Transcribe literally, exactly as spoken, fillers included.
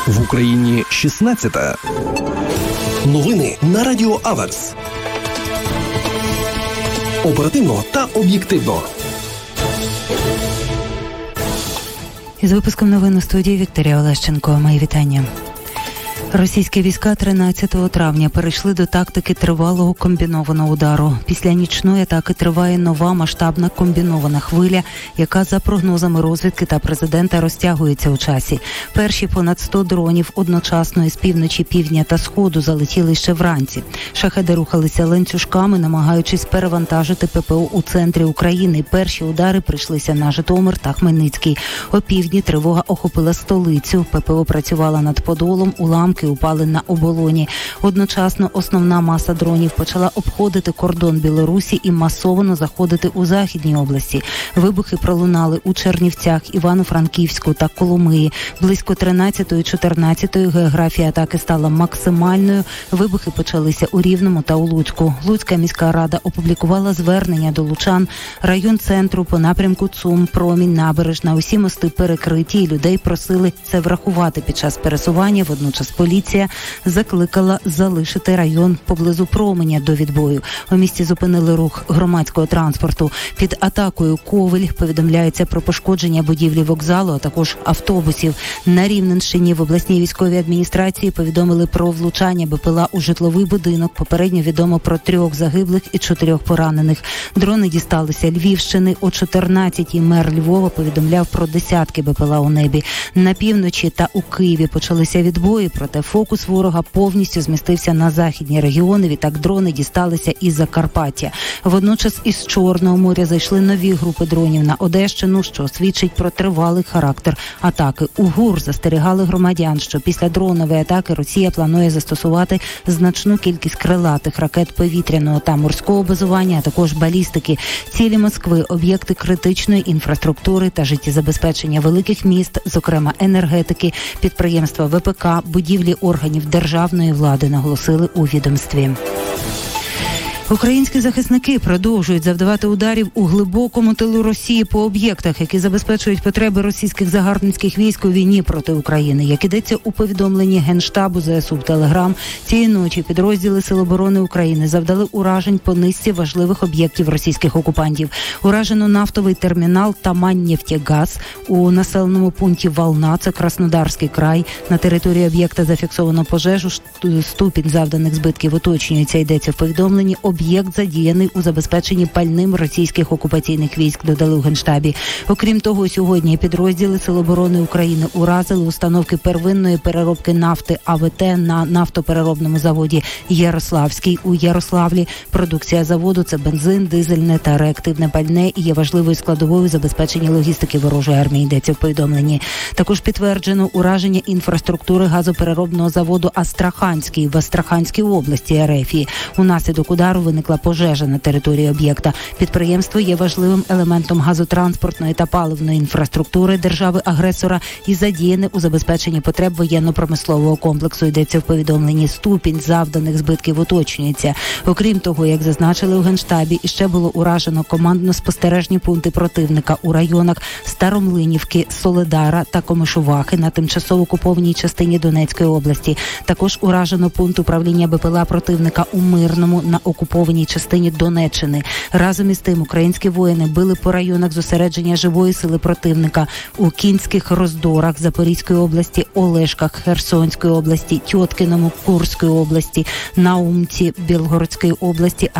В Україні шістнадцята. Новини на Радіо Аверс. Оперативно та об'єктивно. Із випуском новин у студії Вікторія Олещенко. Мої вітання. Російські війська тринадцятого травня перейшли до тактики тривалого комбінованого удару. Після нічної атаки триває нова масштабна комбінована хвиля, яка за прогнозами розвідки та президента розтягується у часі. Перші понад сто дронів одночасно із півночі, півдня та сходу залетіли ще вранці. Шахеди рухалися ланцюжками, намагаючись перевантажити ППО у центрі України. Перші удари прийшлися на Житомир та Хмельницький. О півдні тривога охопила столицю. ППО працювала над Подолом, уламки упали на оболоні. Одночасно основна маса дронів почала обходити кордон Білорусі і масово заходити у Західній області. Вибухи пролунали у Чернівцях, Івано-Франківську та Коломиї. Близько тринадцятої-чотирнадцятої географія атаки стала максимальною. Вибухи почалися у Рівному та у Луцьку. Луцька міська рада опублікувала звернення до лучан. Район центру по напрямку ЦУМ, Промінь, Набережна. Усі мости перекриті, і людей просили це врахувати під час пересування. Водночас поліція закликала залишити район поблизу Променя до відбою. У місті зупинили рух громадського транспорту. Під атакою Ковель повідомляється про пошкодження будівлі вокзалу, а також автобусів. На Рівненщині в обласній військовій адміністрації повідомили про влучання БПЛА у житловий будинок. Попередньо відомо про трьох загиблих і чотирьох поранених. Дрони дісталися Львівщини. О чотирнадцятій мер Львова повідомляв про десятки БПЛА у небі. На півночі та у Києві почалися відбої, проте фокус ворога повністю змістився на західні регіони. Відтак дрони дісталися із Закарпаття. Водночас із Чорного моря зайшли нові групи дронів на Одещину, що свідчить про тривалий характер атаки. У ГУР застерігали громадян, що після дронової атаки Росія планує застосувати значну кількість крилатих ракет повітряного та морського базування, а також балістики. Цілі Москви – об'єкти критичної інфраструктури та життєзабезпечення великих міст, зокрема енергетики, підприємства ВПК, будівлі органів державної влади, наголосили у відомстві. Українські захисники продовжують завдавати ударів у глибокому тилу Росії по об'єктах, які забезпечують потреби російських загарбницьких військ у війні проти України. Як ідеться у повідомленні Генштабу ЗСУ в Телеграм, цієї ночі підрозділи Сил оборони України завдали уражень по низці важливих об'єктів російських окупантів. Уражено нафтовий термінал Тамань-Нефтегаз у населеному пункті Волна, це Краснодарський край. На території об'єкта зафіксовано пожежу, ступінь завданих збитків уточнюється, йдеться в повідомленні. Об'єкт задіяний у забезпеченні пальним російських окупаційних військ, додали у Генштабі. Окрім того, сьогодні підрозділи Сил оборони України уразили установки первинної переробки нафти АВТ на нафтопереробному заводі Ярославський у Ярославлі. Продукція заводу – це бензин, дизельне та реактивне пальне і є важливою складовою забезпечення логістики ворожої армії, йдеться в повідомленні. Також підтверджено ураження інфраструктури газопереробного заводу Астраханський в Астраханській області РФ. Унаслідок удару виникла пожежа на території об'єкта. Підприємство є важливим елементом газотранспортної та паливної інфраструктури держави-агресора і задіяне у забезпеченні потреб воєнно-промислового комплексу, йдеться в повідомленні. Ступінь завданих збитків уточнюється. Окрім того, як зазначили у Генштабі, іще було уражено командно-спостережні пункти противника у районах Старомлинівки, Солидара та Комишувахи на тимчасово окупованій частині Донецької області. Також уражено пункт управління БПЛА противника у Мирному на окупованій частині Донеччини. Разом із тим, українські воїни били по районах зосередження живої сили противника у Кінських Роздорах Запорізької області, Олешках Херсонської області, Тьоткиному Курської області, Наумці Білгородської області,